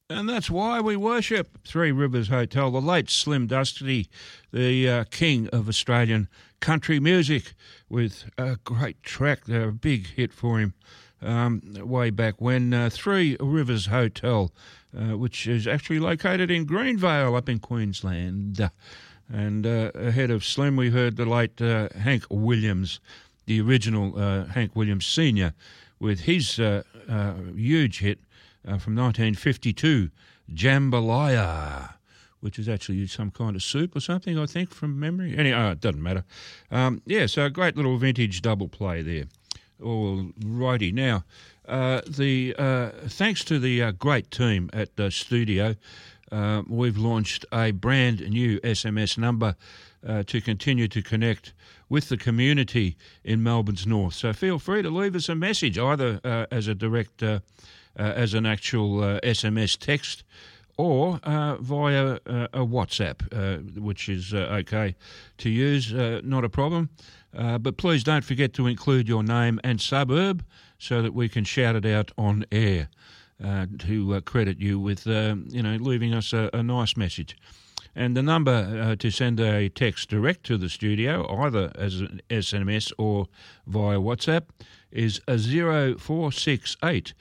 And that's why we worship Three Rivers Hotel, the late Slim Dusty, the king of Australian country music, with a great track, a big hit for him way back when. Three Rivers Hotel, which is actually located in Greenvale up in Queensland. And ahead of Slim, we heard the late Hank Williams, the original Hank Williams Sr., with his huge hit from 1952, Jambalaya, which is actually some kind of soup or something, I think, from memory. Anyway, it doesn't matter. So a great little vintage double play there. All righty. Now, thanks to the great team at the studio, we've launched a brand new SMS number to continue to connect with the community in Melbourne's north. So feel free to leave us a message, either as a direct, as an actual SMS text, or via a WhatsApp, which is okay to use, not a problem. But please don't forget to include your name and suburb so that we can shout it out on air to credit you with, leaving us a nice message. And the number to send a text direct to the studio, either as an SMS or via WhatsApp, is 0468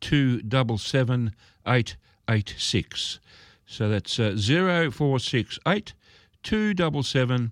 277 886. So that's 0468 277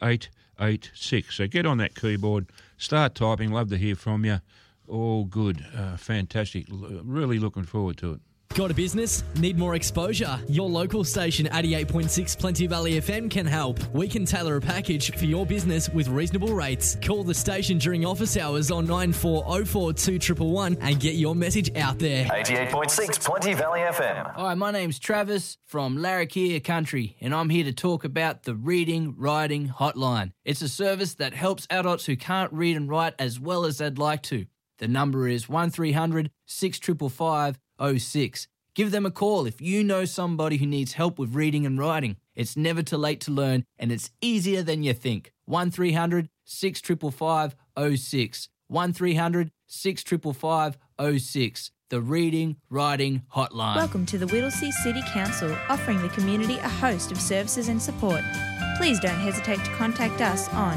886. So get on that keyboard, start typing. Love to hear from you. All good. Fantastic. Really looking forward to it. Got a business? Need more exposure? Your local station 88.6 Plenty Valley FM can help. We can tailor a package for your business with reasonable rates. Call the station during office hours on 9404 2111 and get your message out there. 88.6 Plenty Valley FM. Hi, my name's Travis from Larrakia Country, and I'm here to talk about the Reading Writing Hotline. It's a service that helps adults who can't read and write as well as they'd like to. The number is 1300 6555 06. Give them a call if you know somebody who needs help with reading and writing. It's never too late to learn, and it's easier than you think. 1300 6555 06. 1300 6555 06. The Reading Writing Hotline. Welcome to the Whittlesea City Council, offering the community a host of services and support. Please don't hesitate to contact us on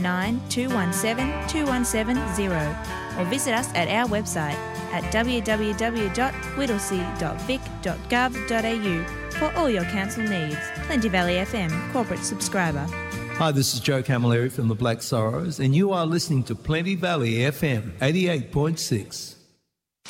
9217 2170 or visit us at our website at www.whittlesea.vic.gov.au for all your council needs. Plenty Valley FM, corporate subscriber. Hi, this is Joe Camilleri from the Black Sorrows, and you are listening to Plenty Valley FM 88.6.